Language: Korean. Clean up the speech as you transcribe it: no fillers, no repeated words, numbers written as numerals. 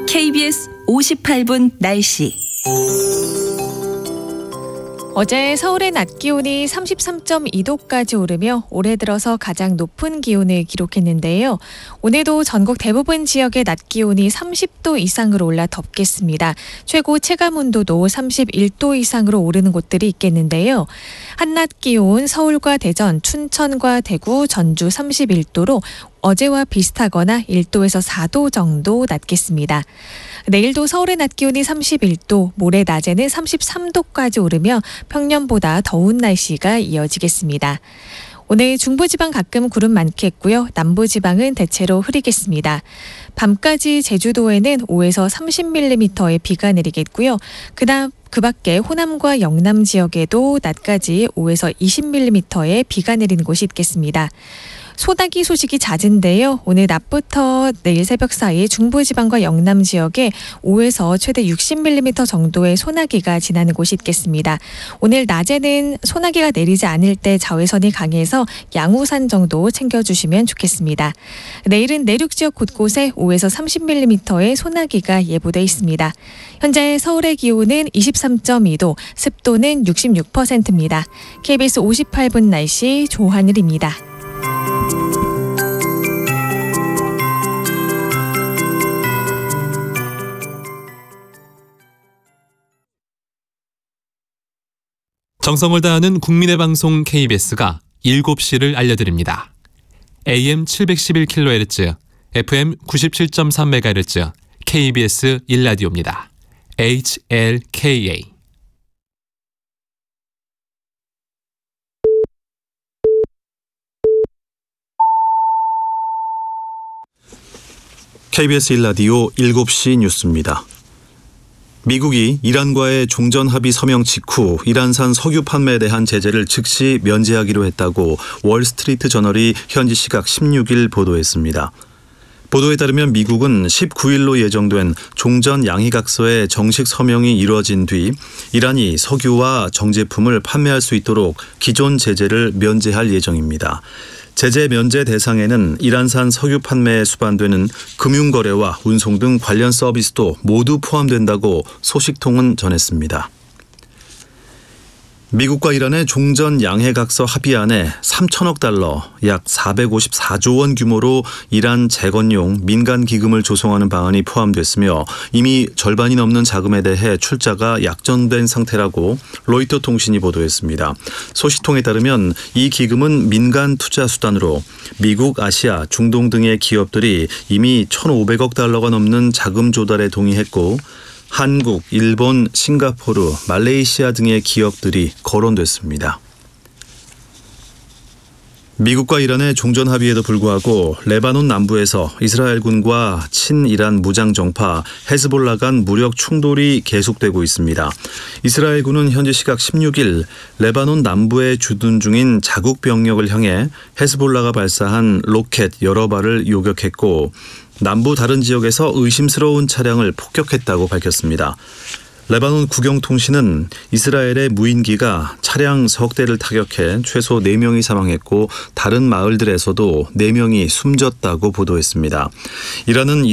KBS 58분 날씨. 어제 서울의 낮 기온이 33.2도까지 오르며 올해 들어서 가장 높은 기온을 기록했는데요. 오늘도 전국 대부분 지역의 낮 기온이 30도 이상으로 올라 덥겠습니다. 최고 체감 온도도 31도 이상으로 오르는 곳들이 있겠는데요. 한낮 기온 서울과 대전, 춘천과 대구, 전주 31도로 어제와 비슷하거나 1도에서 4도 정도 낮겠습니다. 내일도 서울의 낮 기온이 31도, 모레 낮에는 33도까지 오르며 평년보다 더운 날씨가 이어지겠습니다. 오늘 중부지방 가끔 구름 많겠고요. 남부지방은 대체로 흐리겠습니다. 밤까지 제주도에는 5에서 30mm의 비가 내리겠고요. 그 밖에 호남과 영남 지역에도 낮까지 5에서 20mm의 비가 내리는 곳이 있겠습니다. 소나기 소식이 잦은데요. 오늘 낮부터 내일 새벽 사이 중부지방과 영남 지역에 5에서 최대 60mm 정도의 소나기가 지나는 곳이 있겠습니다. 오늘 낮에는 소나기가 내리지 않을 때 자외선이 강해서 양우산 정도 챙겨주시면 좋겠습니다. 내일은 내륙 지역 곳곳에 5에서 30mm의 소나기가 예보돼 있습니다. 현재 서울의 기온은 23.2도, 습도는 66%입니다. KBS 58분 날씨 조하늘입니다. 정성을 다하는 국민의 방송 KBS가 7시를 알려드립니다. AM 711kHz, FM 97.3MHz, KBS 1라디오입니다. HLKA. KBS 1라디오 7시 뉴스입니다. 미국이 이란과의 종전 합의 서명 직후 이란산 석유 판매에 대한 제재를 즉시 면제하기로 했다고 월스트리트 저널이 현지 시각 16일 보도했습니다. 보도에 따르면 미국은 19일로 예정된 종전 양해각서의 정식 서명이 이루어진 뒤 이란이 석유와 정제품을 판매할 수 있도록 기존 제재를 면제할 예정입니다. 제재 면제 대상에는 이란산 석유 판매에 수반되는 금융거래와 운송 등 관련 서비스도 모두 포함된다고 소식통은 전했습니다. 미국과 이란의 종전 양해각서 합의안에 3천억 달러, 약 454조 원 규모로 이란 재건용 민간 기금을 조성하는 방안이 포함됐으며 이미 절반이 넘는 자금에 대해 출자가 약정된 상태라고 로이터 통신이 보도했습니다. 소식통에 따르면 이 기금은 민간 투자 수단으로 미국, 아시아, 중동 등의 기업들이 이미 1,500억 달러가 넘는 자금 조달에 동의했고 한국, 일본, 싱가포르, 말레이시아 등의 기업들이 거론됐습니다. 미국과 이란의 종전 합의에도 불구하고 레바논 남부에서 이스라엘군과 친이란 무장정파 헤즈볼라 간 무력 충돌이 계속되고 있습니다. 이스라엘군은 현지 시각 16일 레바논 남부에 주둔 중인 자국 병력을 향해 헤즈볼라가 발사한 로켓 여러 발을 요격했고 남부 다른 지역에서 의심스러운 차량을 폭격했다고 밝혔습니다. 레바논 국영통신은 이스라엘의 무인기가 차량 석 대를 타격해 최소 4명이 사망했고 다른 마을들에서도 4명이 숨졌다고 보도했습니다. 이란은